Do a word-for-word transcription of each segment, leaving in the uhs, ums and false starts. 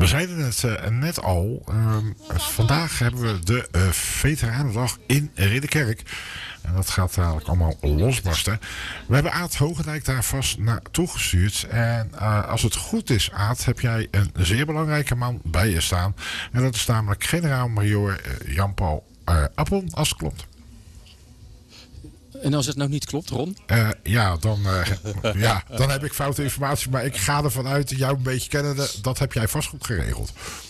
We zeiden het uh, net al. Uh, vandaag hebben we de uh, Veteranendag in Ridderkerk. En dat gaat eigenlijk allemaal losbarsten. We hebben Aad Hogendijk daar vast naartoe gestuurd. En uh, als het goed is, Aad, heb jij een zeer belangrijke man bij je staan. En dat is namelijk generaal-majoor uh, Jan-Paul uh, Appon, als het klopt. En als het nou niet klopt, Ron? Uh, ja, dan, uh, ja, dan heb ik foute informatie. Maar ik ga ervan uit, jou een beetje kennende, dat heb jij vast goed geregeld.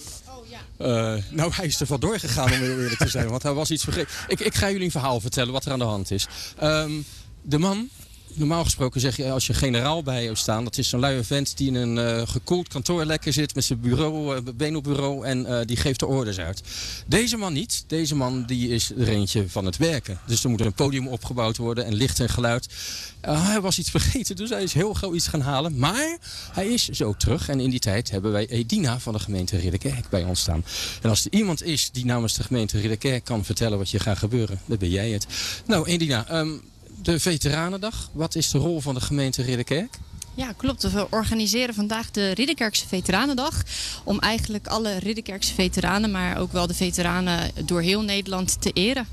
Uh, nou, hij is er vandoor gegaan om heel eerlijk te zijn. Want hij was iets vergeten. Ik, ik ga jullie een verhaal vertellen wat er aan de hand is. Um, de man... Normaal gesproken zeg je als je generaal bij je staan. Dat is zo'n luie vent die in een uh, gekoeld kantoor lekker zit. Met zijn bureau, uh, been op bureau. En uh, die geeft de orders uit. Deze man niet. Deze man die is er eentje van het werken. Dus er moet een podium opgebouwd worden. En licht en geluid. Uh, hij was iets vergeten. Dus hij is heel gauw iets gaan halen. Maar hij is zo terug. En in die tijd hebben wij Edina van de gemeente Ridderkerk bij ons staan. En als er iemand is die namens de gemeente Ridderkerk kan vertellen wat je gaat gebeuren. Dan ben jij het. Nou Edina... Um, De Veteranendag. Wat is de rol van de gemeente Ridderkerk? Ja, klopt. We organiseren vandaag de Ridderkerkse Veteranendag. Om eigenlijk alle Ridderkerkse veteranen, maar ook wel de veteranen door heel Nederland te eren.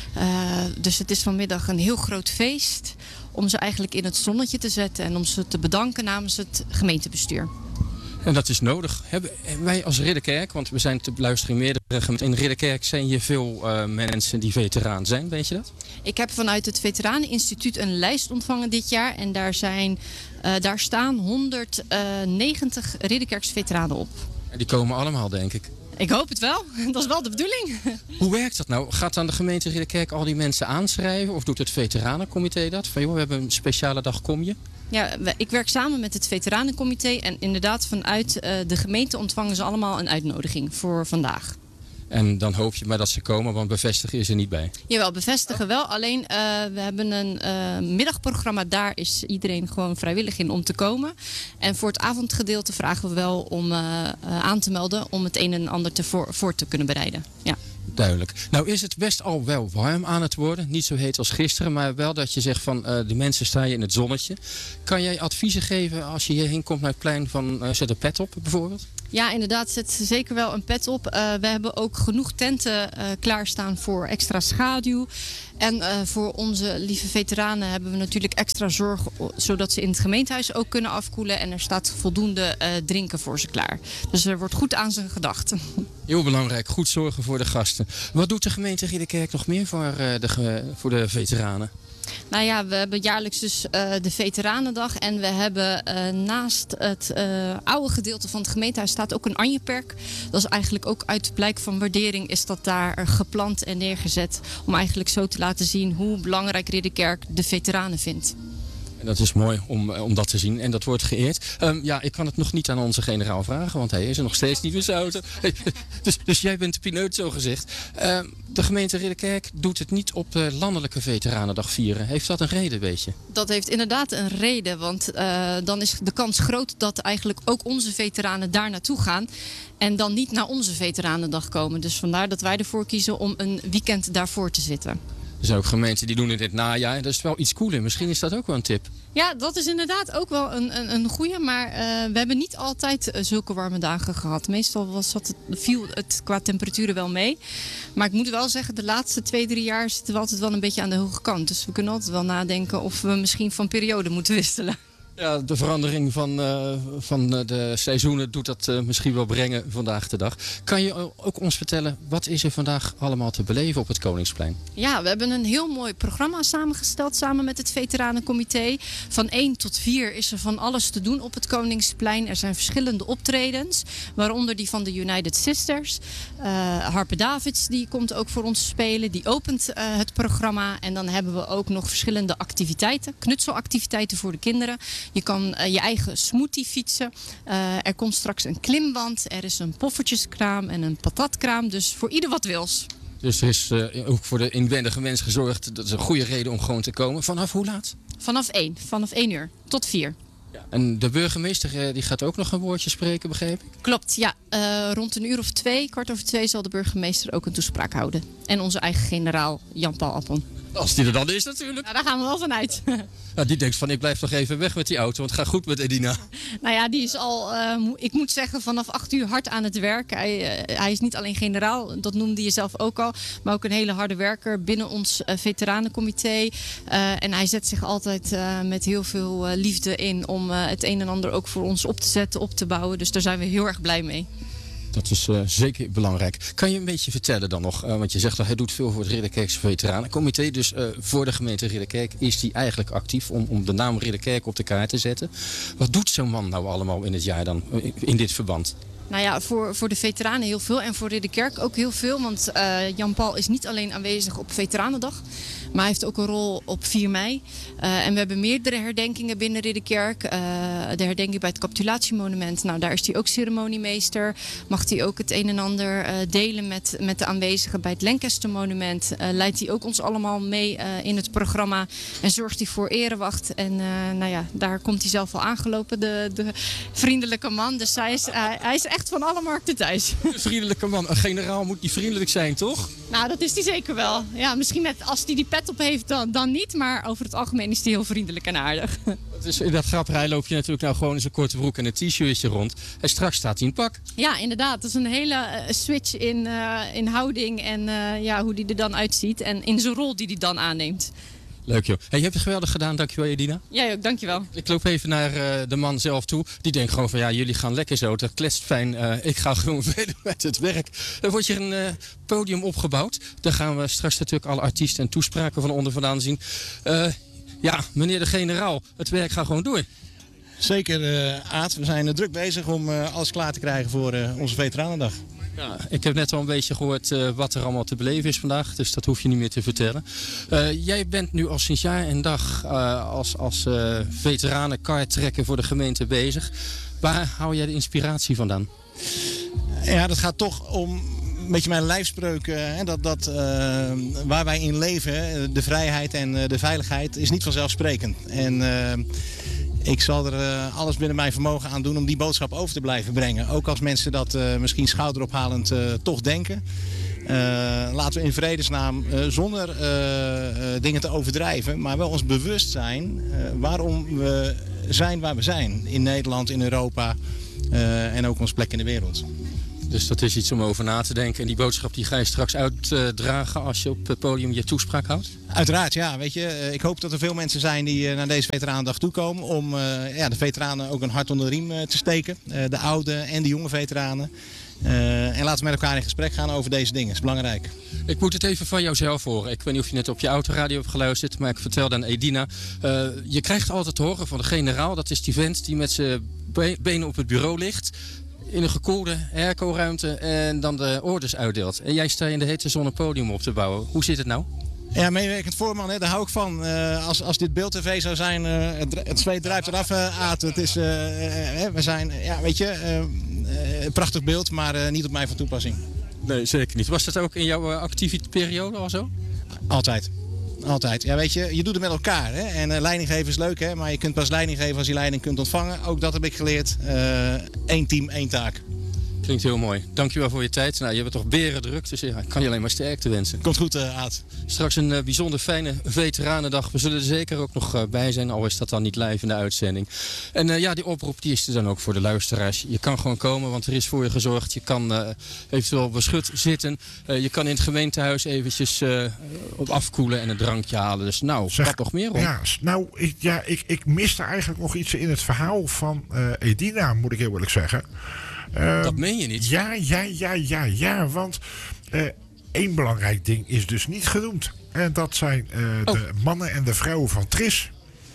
Uh, dus het is vanmiddag een heel groot feest. Om ze eigenlijk in het zonnetje te zetten. En om ze te bedanken namens het gemeentebestuur. En dat is nodig. Hebben wij als Ridderkerk, want we zijn te beluisteren in meerdere gemeenten. In Ridderkerk zijn hier veel uh, mensen die veteraan zijn, weet je dat? Ik heb vanuit het Veteraneninstituut een lijst ontvangen dit jaar. En daar, zijn, uh, daar staan honderdnegentig Ridderkerkse veteranen op. En die komen allemaal, denk ik. Ik hoop het wel. Dat is wel de bedoeling. Hoe werkt dat nou? Gaat dan de gemeente Ridderkerk al die mensen aanschrijven? Of doet het veteranencomité dat? Van joh, we hebben een speciale dag, kom je? Ja, ik werk samen met het Veteranencomité. En inderdaad vanuit uh, de gemeente ontvangen ze allemaal een uitnodiging voor vandaag. En dan hoop je maar dat ze komen, want bevestigen is er niet bij. Jawel, bevestigen wel. Alleen uh, we hebben een uh, middagprogramma. Daar is iedereen gewoon vrijwillig in om te komen. En voor het avondgedeelte vragen we wel om uh, uh, aan te melden. Om het een en ander te voor, voor te kunnen bereiden. Ja. Duidelijk. Nou is het best al wel warm aan het worden. Niet zo heet als gisteren, maar wel dat je zegt van uh, de mensen staan je in het zonnetje. Kan jij adviezen geven als je hierheen komt naar het plein van uh, zet een pet op bijvoorbeeld? Ja, inderdaad. Zet zeker wel een pet op. Uh, we hebben ook genoeg tenten uh, klaarstaan voor extra schaduw. En uh, voor onze lieve veteranen hebben we natuurlijk extra zorg, zodat ze in het gemeentehuis ook kunnen afkoelen. En er staat voldoende uh, drinken voor ze klaar. Dus er wordt goed aan ze gedacht. Heel belangrijk, goed zorgen voor de gasten. Wat doet de gemeente Ridderkerk nog meer voor, uh, de, voor de veteranen? Nou ja, we hebben jaarlijks dus uh, de Veteranendag. En we hebben uh, naast het uh, oude gedeelte van het gemeentehuis staat ook een Anjeperk. Dat is eigenlijk ook uit blijk van waardering is dat daar geplant en neergezet. Om eigenlijk zo te laten zien hoe belangrijk Ridderkerk de veteranen vindt. En dat is mooi om, om dat te zien. En dat wordt geëerd. Um, ja, ik kan het nog niet aan onze generaal vragen. Want hij is er nog steeds niet in zijn auto. dus, dus jij bent de pineut zo gezegd. Uh, de gemeente Ridderkerk doet het niet op de landelijke Veteranendag vieren. Heeft dat een reden, weet je? Dat heeft inderdaad een reden. Want uh, dan is de kans groot dat eigenlijk ook onze veteranen daar naartoe gaan. En dan niet naar onze Veteranendag komen. Dus vandaar dat wij ervoor kiezen om een weekend daarvoor te zitten. Er zijn ook gemeenten die doen het in het najaar. Dat is wel iets cooler. Misschien is dat ook wel een tip. Ja, dat is inderdaad ook wel een, een, een goeie. Maar uh, we hebben niet altijd uh, zulke warme dagen gehad. Meestal was het, viel het qua temperaturen wel mee. Maar ik moet wel zeggen, de laatste twee, drie jaar zitten we altijd wel een beetje aan de hoge kant. Dus we kunnen altijd wel nadenken of we misschien van periode moeten wisselen. Ja, de verandering van, uh, van de seizoenen doet dat uh, misschien wel brengen vandaag de dag. Kan je ook ons vertellen, wat is er vandaag allemaal te beleven op het Koningsplein? Ja, we hebben een heel mooi programma samengesteld samen met het Veteranencomité. Van één tot vier is er van alles te doen op het Koningsplein. Er zijn verschillende optredens, waaronder die van de United Sisters. Uh, Harpe Davids die komt ook voor ons spelen, die opent uh, het programma. En dan hebben we ook nog verschillende activiteiten, knutselactiviteiten voor de kinderen. Je kan uh, je eigen smoothie fietsen. Uh, er komt straks een klimwand. Er is een poffertjeskraam en een patatkraam. Dus voor ieder wat wils. Dus er is uh, ook voor de inwendige mens gezorgd. Dat is een goede reden om gewoon te komen. Vanaf hoe laat? Vanaf één. Vanaf één uur tot vier. Ja. En de burgemeester uh, die gaat ook nog een woordje spreken, begreep ik? Klopt, ja. Uh, rond een uur of twee, kwart over twee, zal de burgemeester ook een toespraak houden. En onze eigen generaal Jan-Paul Appon. Als die er dan is natuurlijk. Nou, daar gaan we wel vanuit. Ja, die denkt van ik blijf toch even weg met die auto, want het gaat goed met Edina. Nou ja, die is al, uh, ik moet zeggen, vanaf acht uur hard aan het werk. Hij, uh, hij is niet alleen generaal, dat noemde je zelf ook al, maar ook een hele harde werker binnen ons uh, veteranencomité. Uh, en hij zet zich altijd uh, met heel veel uh, liefde in om uh, het een en ander ook voor ons op te zetten, op te bouwen. Dus daar zijn we heel erg blij mee. Dat is uh, zeker belangrijk. Kan je een beetje vertellen dan nog? Uh, want je zegt dat hij doet veel voor het Ridderkerkse Veteranencomité. Dus uh, voor de gemeente Ridderkerk is hij eigenlijk actief om, om de naam Ridderkerk op de kaart te zetten. Wat doet zo'n man nou allemaal in het jaar dan, in dit verband? Nou ja, voor, voor de veteranen heel veel en voor Ridderkerk ook heel veel. Want uh, Jan-Paul is niet alleen aanwezig op Veteranendag, maar hij heeft ook een rol op vier mei. Uh, en we hebben meerdere herdenkingen binnen Ridderkerk. Uh, de herdenking bij het capitulatiemonument, nou, daar is hij ook ceremoniemeester. Mag hij ook het een en ander uh, delen met, met de aanwezigen bij het Lancaster-monument. Uh, leidt hij ook ons allemaal mee uh, in het programma en zorgt hij voor erewacht. En uh, nou ja, daar komt hij zelf al aangelopen, de, de vriendelijke man. Dus hij is, uh, hij is echt van alle markten thuis. Een vriendelijke man. Een generaal moet niet vriendelijk zijn, toch? Nou, dat is hij zeker wel. Ja, misschien net als hij die pet op heeft, dan, dan niet. Maar over het algemeen is hij heel vriendelijk en aardig. Dus in dat grapperij loop je natuurlijk nou gewoon in zijn korte broek en een t-shirtje rond. En straks staat hij in het pak. Ja, inderdaad. Dat is een hele uh, switch in, uh, in houding en uh, ja, hoe hij er dan uitziet. En in zijn rol die hij dan aanneemt. Leuk joh. Hey, je hebt het geweldig gedaan, dankjewel Edina. Jij ook, dankjewel. Ik loop even naar uh, de man zelf toe. Die denkt gewoon van ja, jullie gaan lekker zo. Dat kletst fijn. Uh, ik ga gewoon verder met het werk. Er wordt hier een uh, podium opgebouwd. Daar gaan we straks natuurlijk alle artiesten en toespraken van onder vandaan zien. Uh, ja, meneer de generaal, het werk gaat gewoon door. Zeker uh, Aad, we zijn uh, druk bezig om uh, alles klaar te krijgen voor uh, onze Veteranendag. Ja, ik heb net al een beetje gehoord uh, wat er allemaal te beleven is vandaag, dus dat hoef je niet meer te vertellen. Uh, jij bent nu al sinds jaar en dag uh, als, als uh, veteranen kaarttrekker voor de gemeente bezig. Waar hou jij de inspiratie vandaan? Ja, dat gaat toch om een beetje mijn lijfspreuk. Uh, dat, dat, uh, waar wij in leven, de vrijheid en uh, de veiligheid, is niet vanzelfsprekend. En uh, ik zal er uh, alles binnen mijn vermogen aan doen om die boodschap over te blijven brengen. Ook als mensen dat uh, misschien schouderophalend uh, toch denken. Uh, laten we in vredesnaam uh, zonder uh, uh, dingen te overdrijven, maar wel ons bewust zijn uh, waarom we zijn waar we zijn. In Nederland, in Europa uh, en ook onze plek in de wereld. Dus dat is iets om over na te denken. En die boodschap die ga je straks uitdragen als je op het podium je toespraak houdt? Uiteraard, ja. Weet je, ik hoop dat er veel mensen zijn die naar deze Veteranendag toekomen om uh, ja, de veteranen ook een hart onder de riem uh, te steken. Uh, de oude en de jonge veteranen. Uh, en laten we met elkaar in gesprek gaan over deze dingen. Dat is belangrijk. Ik moet het even van jouzelf horen. Ik weet niet of je net op je autoradio hebt geluisterd, maar ik vertelde aan Edina. Uh, je krijgt altijd te horen van de generaal. Dat is die vent die met zijn benen op het bureau ligt. In een gekoelde airco-ruimte en dan de orders uitdeelt. En jij staat in de hete zon een podium op te bouwen. Hoe zit het nou? Ja, meewerkend voorman, hè, daar hou ik van. Uh, als, als dit beeldtv zou zijn, uh, het, het zweet druipt eraf, uh, Aad. Het is, uh, uh, we zijn, ja, weet je, uh, uh, prachtig beeld, maar uh, niet op mij van toepassing. Nee, zeker niet. Was dat ook in jouw uh, actieve periode al zo? Altijd. Altijd. Ja, weet je, je doet het met elkaar. Hè? En uh, leiding geven is leuk, hè? Maar je kunt pas leiding geven als je leiding kunt ontvangen. Ook dat heb ik geleerd. Eén uh, team, één taak. Klinkt heel mooi. Dankjewel voor je tijd. Nou, je hebt toch beren druk, dus ja, ik kan je alleen maar sterkte wensen. Komt goed, uh, Aad. Straks een uh, bijzonder fijne Veteranendag. We zullen er zeker ook nog uh, bij zijn, al is dat dan niet live in de uitzending. En uh, ja, die oproep die is er dan ook voor de luisteraars. Je kan gewoon komen, want er is voor je gezorgd. Je kan uh, eventueel beschut zitten. Uh, je kan in het gemeentehuis eventjes uh, op afkoelen en een drankje halen. Dus nou, Zeg, wat nog meer om? Ja, nou, ik, ja, ik, ik miste eigenlijk nog iets in het verhaal van uh, Edina, moet ik heel eerlijk zeggen. Uh, Dat meen je niet? Ja, ja, ja, ja, ja. Want uh, één belangrijk ding is dus niet genoemd. En dat zijn uh, oh. de mannen en de vrouwen van Tris.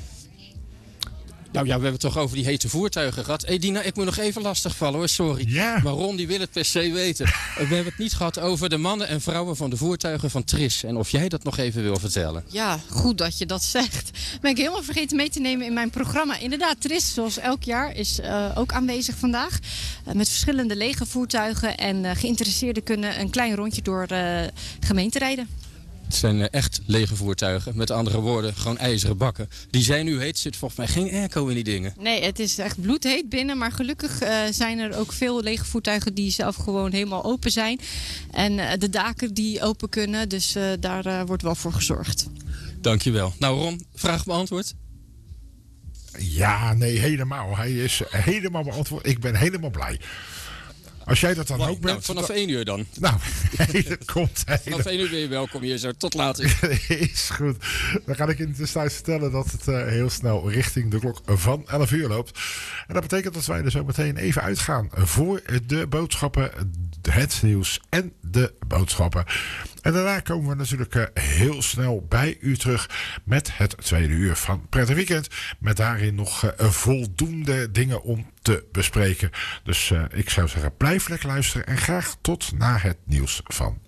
Nou ja, we hebben het toch over die hete voertuigen gehad. Edina, ik moet nog even lastigvallen hoor, sorry. Ja. Maar Ron die wil het per se weten. We hebben het niet gehad over de mannen en vrouwen van de voertuigen van Tris. En of jij dat nog even wil vertellen. Ja, goed dat je dat zegt. Ben ik helemaal vergeten mee te nemen in mijn programma. Inderdaad, Tris, zoals elk jaar, is uh, ook aanwezig vandaag. Uh, met verschillende legervoertuigen. En uh, geïnteresseerden kunnen een klein rondje door de uh, gemeente rijden. Het zijn uh, echt lege voertuigen. Met andere woorden, gewoon ijzeren bakken. Die zijn nu heet. Er zit volgens mij geen airco in die dingen. Nee, het is echt bloedheet binnen. Maar gelukkig uh, zijn er ook veel lege voertuigen die zelf gewoon helemaal open zijn. En uh, de daken die open kunnen. Dus uh, daar uh, wordt wel voor gezorgd. Dankjewel. Nou Ron, vraag beantwoord. Ja, nee, helemaal. Hij is helemaal beantwoord. Ik ben helemaal blij. Als jij dat dan Mooi. ook bent... Nou, vanaf één uur dan. Nou, dat komt Vanaf helemaal... één uur ben je welkom hier zo. Tot later. Is goed. Dan ga ik in de tussentijd vertellen dat het uh, heel snel richting de klok van elf uur loopt. En dat betekent dat wij er zo meteen even uitgaan voor de boodschappen, het nieuws en de boodschappen. En daarna komen we natuurlijk uh, heel snel bij u terug met het tweede uur van Prettig Weekend. Met daarin nog uh, voldoende dingen om te bespreken. Dus uh, ik zou zeggen, blijf lekker luisteren en graag tot na het nieuws van